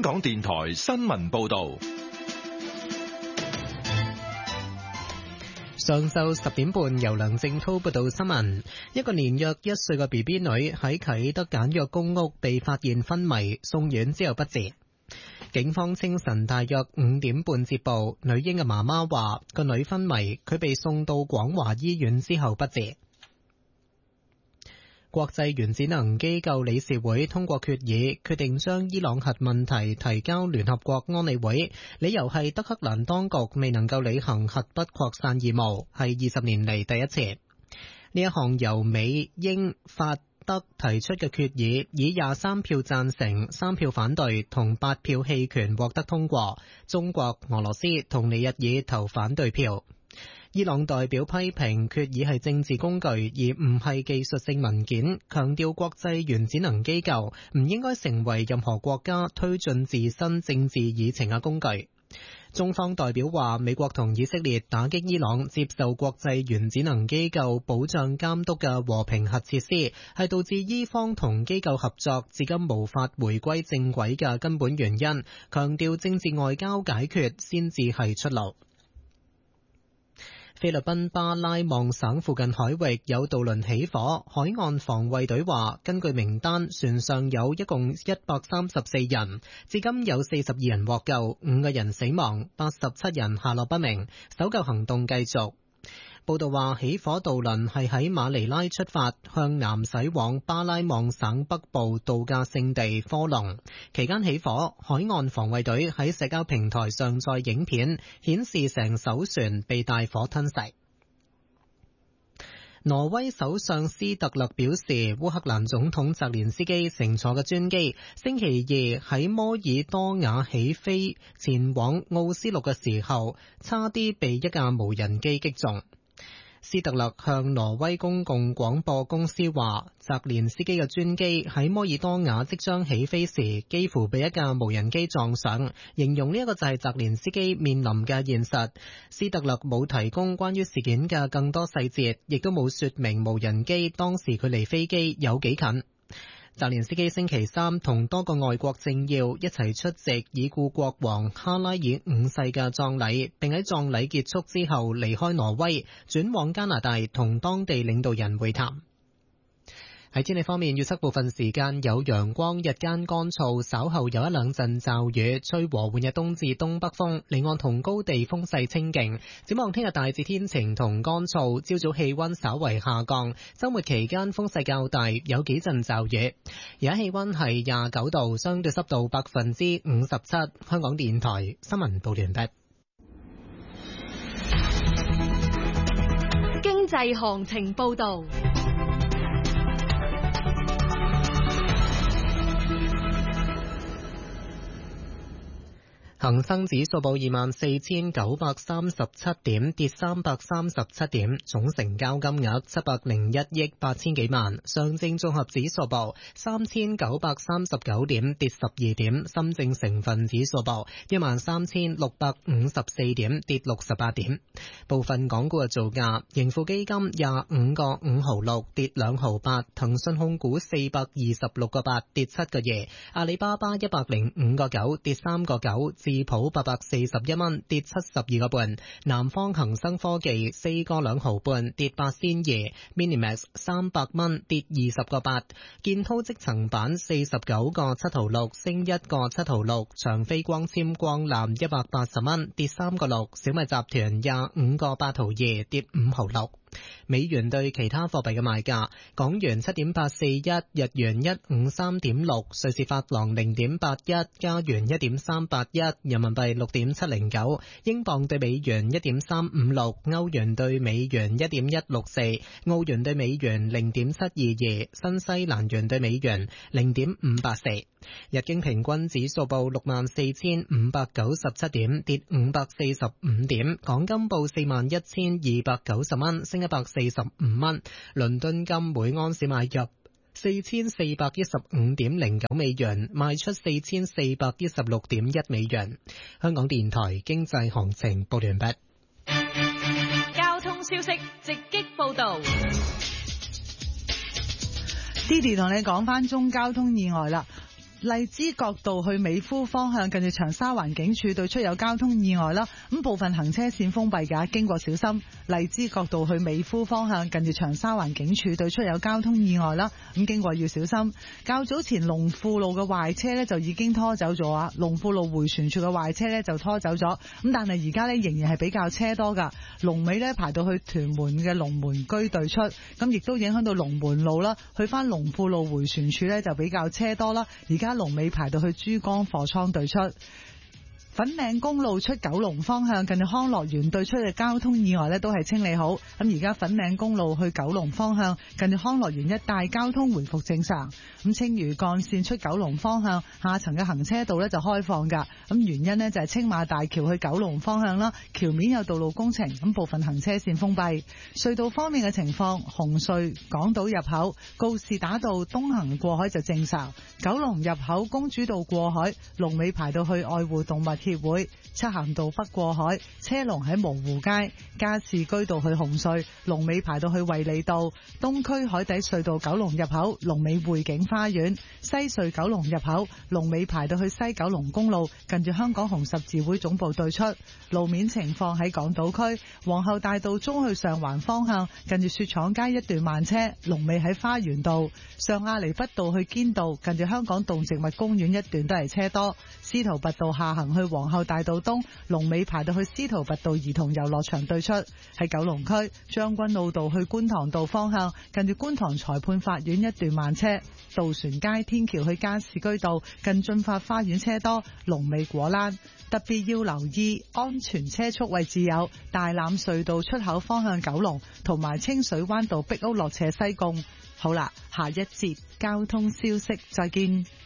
港電台新聞報道。 上晝10點半，由梁正濤報道新聞。一個年約1歲嘅 BB 女喺啟德簡約公屋被發現昏迷，送院之後不治。警方清晨大約5點半接報，女嬰嘅媽媽話個女昏迷，佢被送到廣華醫院之後不治。國際原子能機構理事會通過決議，決定將伊朗核問題提交聯合國安理會，理由係德黑蘭當局未能夠履行核不擴散義務，係20年嚟第一次。呢一項由美、英、法、德提出嘅決議，以23票贊成、3票反對同8票棄權獲得通過。中國、俄羅斯同尼日爾投反對票。伊朗代表批評決議係政治工具，而唔係技術性文件，強調國際原子能機構唔應該成為任何國家推進自身政治議程嘅工具。中方代表話，美國同以色列打擊伊朗接受國際原子能機構保障監督嘅和平核設施，係導致伊方同機構合作至今無法回歸正軌嘅根本原因，強調政治外交解決先至係出路。菲律賓巴拉望省附近海域有渡輪起火，海岸防衛隊話，根據名單，船上有一共134人，至今有42人獲救，5個人死亡，87人下落不明，搜救行動繼續。報道話，起火渡輪係喺馬尼拉出發，向南駛往巴拉望省北部度假勝地科隆。期間起火，海岸防衛隊喺社交平台上載影片，顯示成艘船被大火吞噬。挪威首相斯特勒表示，烏克蘭總統澤連斯基乘坐嘅專機星期二喺摩爾多瓦起飛前往奧斯陸嘅時候，差啲被一架無人機擊中。斯特勒向挪威公共廣播公司話，澤連斯基嘅專機喺摩爾多瓦即將起飛時，幾乎被一架無人機撞上，形容呢一個就係澤連斯基面臨嘅現實。斯特勒冇提供關於事件嘅更多細節，亦都冇說明無人機當時距離飛機有幾近。澤連斯基星期三同多個外國政要一齊出席已故國王哈拉爾5世嘅葬禮，並喺葬禮結束之後離開挪威，轉往加拿大同當地領導人會談。喺天氣方面，預測部分時間有陽光，日間乾燥，稍後有一兩陣驟雨，吹和緩嘅東至東北風，離岸同高地風勢清勁。展望聽日大致天晴同乾燥，朝早氣溫稍為下降，周末期間風勢較大，有幾陣驟雨。而家氣溫係29度，相對濕度57%。香港電台新聞報完畢。 經濟行情報道。 恒生指數報24,937點，跌337點，總成交金額701億8千幾萬。上證綜合指數報3,939點，跌12點。深證成分指數報13,654點，跌68點。部分港股嘅造價：盈富基金25個5毫6，跌2毫8；騰訊控股426個8，跌7個2；阿里巴巴105個9，跌3個9。智普841蚊，跌72個半；南方恒生科技4個2毫半，跌8仙2； Minimax 300蚊，跌20個8；建滔積層板49個7毫6，升1個7毫6；長飛光纖光纜180蚊，跌3個6；小米集團25個8毫2，跌5毫6。美元對其他貨幣嘅賣價：港元7.841，日元153.6，瑞士法郎0.81，加元1.381，人民幣6.709，英鎊對美元1.356，歐元對美元1.164，澳元對美元0.722，新西蘭元對美元0.584。日經平均指數報64,597點，跌545點。港金報41,290蚊，升145蚊。倫敦金每安士買入4415.09美元，賣出4416.1美元。香港電台經濟行情報完畢。 交通消息直擊報道。 Didi 同你講翻中交通意外啦。 荔枝角道去美孚方向，近住長沙灣警署對出有交通意外啦，咁部分行車線封閉㗎，經過小心。荔枝角道去美孚方向，近住長沙灣警署對出有交通意外啦，咁經過要小心。較早前龍富路嘅壞車呢就已經拖走咗啊，龍富路迴旋處嘅壞車呢就拖走咗，咁但係而家呢仍然係比較車多㗎，龍尾呢排到去屯門嘅龍門居對出，咁亦都影響到龍門路啦，去返龍富路迴旋處呢就比較車多啦，而家龍尾排到去珠江貨倉對出。粉嶺公路出九龍方向，近住康樂園對出嘅交通意外呢都係清理好，咁而家粉嶺公路去九龍方向，近住康樂園一帶交通回復正常。咁青嶼幹線出九龍方向下層嘅行車道呢就開放㗎，咁原因呢就係青馬大橋去九龍方向啦，橋面有道路工程，咁部分行車線封閉。隧道方面嘅情況，紅隧港島入口告士打道東行過海就正常，九龍入口公主道過海龍尾排到去愛護動物協會，漆咸道北過海車龍喺蕪湖街，加士居道去紅隧龍尾排到去衛理道，東區海底隧道九龍入口龍尾匯景花園，西隧九龍入口龍尾排到去西九龍公路，近住香港紅十字會總部對出。路面情況喺港島區皇后大道中去上環方向，近住雪廠街一段慢車，龍尾喺花園道，上亞厘畢道去堅道，近住香港動植物公園一段都係車多。司徒拔道下行去皇后大道東，龍尾排到去司徒拔道兒童遊樂場對出。喺九龍區將軍澳道去觀塘道方向，近住觀塘裁判法院一段慢車。渡船街天橋去加士居道近駿發花園車多，龍尾果欄。特別要留意安全車速位置有大欖隧道出口方向九龍，同埋清水灣道壁屋落斜西貢。好啦，下一節交通消息再見。